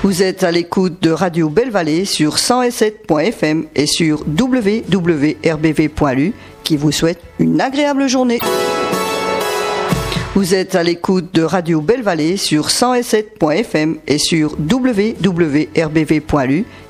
Vous êtes à l'écoute de Radio Belle-Vallée sur 107.fm et sur www.rbv.lu qui vous souhaite une agréable journée. Vous êtes à l'écoute de Radio Belle-Vallée sur 107.fm et sur www.rbv.lu